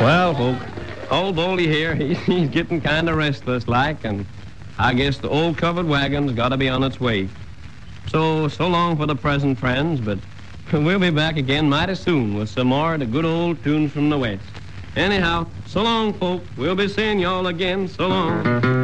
Well, folk, old Baldy here, he's getting kind of restless like, and I guess the old covered wagon's got to be on its way. So long for the present, friends, but we'll be back again mighty soon with some more of the good old tunes from the West. Anyhow, so long, folk. We'll be seeing y'all again. So long.